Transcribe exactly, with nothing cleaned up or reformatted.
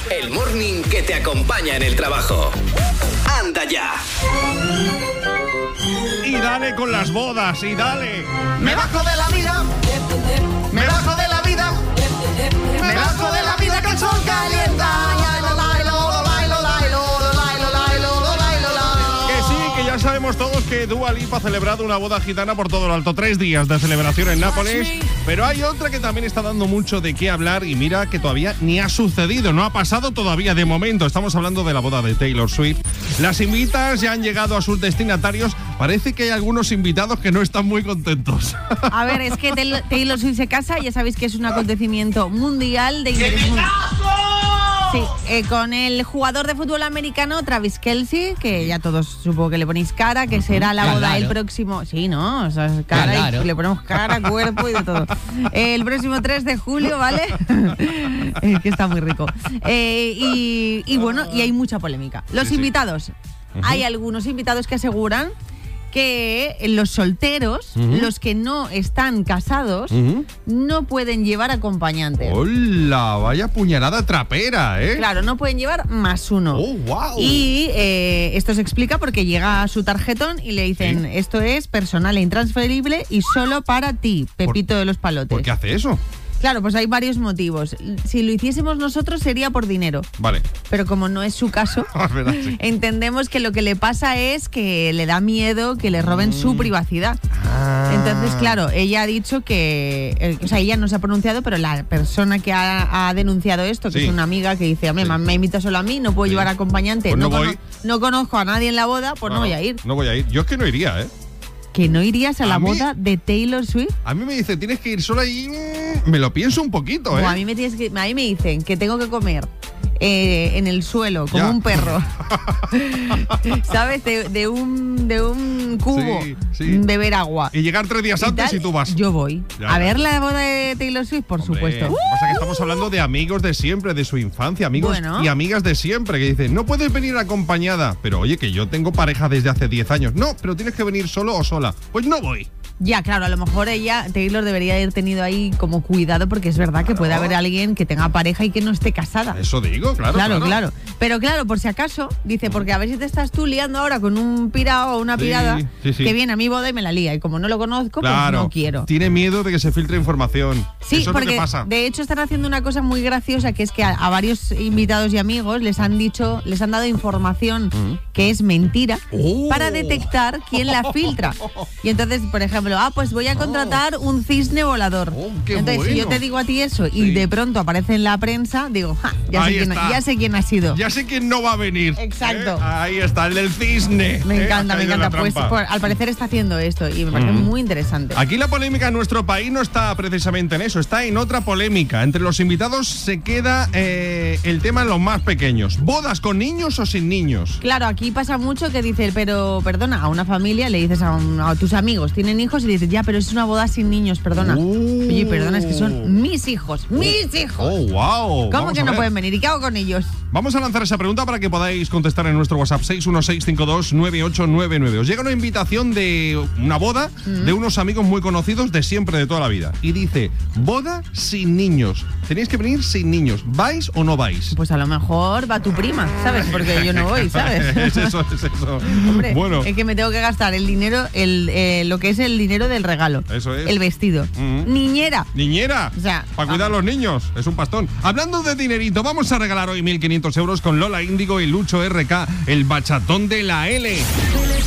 el morning que te acompaña en el trabajo. ¡Anda ya! Y dale con las bodas, y dale. Me bajo de la vida, me bajo de la vida, me bajo de la vida que el sol calienta. Que sí, que ya sabemos todos que Dua Lipa ha celebrado una boda gitana por todo lo alto. Tres días de celebración en Nápoles. Pero hay otra que también está dando mucho de qué hablar y mira que todavía ni ha sucedido, no ha pasado todavía de momento. Estamos hablando de la boda de Taylor Swift. Las invitas ya han llegado a sus destinatarios. Parece que hay algunos invitados que no están muy contentos. A ver, es que Taylor Swift se casa, ya sabéis que es un acontecimiento mundial de interés mundial. Sí, eh, con el jugador de fútbol americano Travis Kelce, que ya todos supongo que le ponéis cara, que será la boda claro. el próximo... Sí, ¿no? O sea, cara claro. y le ponemos cara, cuerpo y de todo. El próximo tres de julio, ¿vale? Es que está muy rico. Eh, y, y bueno, y hay mucha polémica. Los sí, invitados. Sí. Hay algunos invitados que aseguran que los solteros, uh-huh. los que no están casados, uh-huh. no pueden llevar acompañantes. ¡Hola! Vaya puñalada trapera, ¿eh? Claro, no pueden llevar más uno. ¡Oh, wow! Y eh, esto se explica porque llega a su tarjetón y le dicen, ¿sí? Esto es personal e intransferible y solo para ti, Pepito ¿Por, de los Palotes. ¿Por qué hace eso? Claro, pues hay varios motivos. Si lo hiciésemos nosotros sería por dinero. Vale. Pero como no es su caso, verdad, sí. entendemos que lo que le pasa es que le da miedo que le roben mm. su privacidad. Ah. Entonces, claro, ella ha dicho que... Eh, o sea, ella no se ha pronunciado, pero la persona que ha, ha denunciado esto, que sí. es una amiga que dice, me, sí. me invita solo a mí, no puedo sí. llevar acompañante, pues no, no, voy. Cono- no conozco a nadie en la boda, pues no, no voy a ir. No voy a ir. Yo es que no iría, ¿eh? ¿Que no irías a, a la mí, boda de Taylor Swift? A mí me dice, tienes que ir sola y me lo pienso un poquito, ¿eh? O a mí me tienes que, a mí me dicen que tengo que comer eh, en el suelo como ya. un perro. ¿Sabes? De, de un de un cubo. Sí, sí. Beber agua. Y llegar tres días antes y, y tú vas. Yo voy. Ya, a ya. ver la boda de Taylor Swift, por Hombre, supuesto. Lo que pasa es que estamos hablando de amigos de siempre, de su infancia, amigos bueno. y amigas de siempre, que dicen, no puedes venir acompañada. Pero oye, que yo tengo pareja desde hace diez años. No, pero tienes que venir solo o sola. Pues no voy. Ya, claro, a lo mejor ella, Taylor, debería haber tenido ahí como cuidado, porque es verdad que puede haber alguien que tenga pareja y que no esté casada. Eso digo, claro. Claro, claro. claro. Pero claro, por si acaso, dice, porque a ver si te estás tú liando ahora con un pirao o una pirada sí, sí, sí. que viene a mi boda y me la lía. Y como no lo conozco, claro, pues no quiero. Tiene miedo de que se filtre información. Sí, Eso porque es lo que pasa. De hecho están haciendo una cosa muy graciosa, que es que a, a varios invitados y amigos les han dicho, les han dado información mm. que es mentira oh. para detectar quién la filtra. Y entonces, por ejemplo, ah, pues voy a contratar oh. un cisne volador. Oh, qué entonces, bueno. si yo te digo a ti eso y sí. de pronto aparece en la prensa, digo, ja, ya, sé quién, ya sé quién ha sido. Ya sé quién no va a venir. Exacto. ¿Eh? Ahí está, el del cisne. Me encanta, ¿eh? me encanta. Pues por, al parecer está haciendo esto y me parece mm. muy interesante. Aquí la polémica en nuestro país no está precisamente en eso, está en otra polémica. Entre los invitados se queda eh, el tema en los más pequeños. ¿Bodas con niños o sin niños? Claro, aquí pasa mucho que dice, pero perdona, a una familia le dices a, un, a tus amigos, tienen hijos y le dices, ya, pero es una boda sin niños, perdona. Uh. Oye, perdona, es que son mis hijos, mis hijos. Oh, wow. ¿Cómo Vamos que no pueden venir? ¿Y qué hago con ellos? Vamos a lanzar esa pregunta para que podáis contestar en nuestro WhatsApp seis uno seis cinco dos nueve ocho nueve nueve. Os llega una invitación de una boda mm. de unos amigos muy conocidos de siempre, de toda la vida. Y dice, boda sin niños. Tenéis que venir sin niños. ¿Vais o no vais? Pues a lo mejor va tu prima, ¿sabes? Porque yo no voy, ¿sabes? Es eso, es eso. Hombre, bueno. es que me tengo que gastar el dinero, el, eh, lo que es el dinero del regalo. Eso es. El vestido. Mm. Niñera. Niñera. O sea, para cuidar a los niños. Es un pastón. Hablando de dinerito, vamos a regalar hoy mil quinientos euros con Lola Índigo y Lucho R K, el bachatón de la L.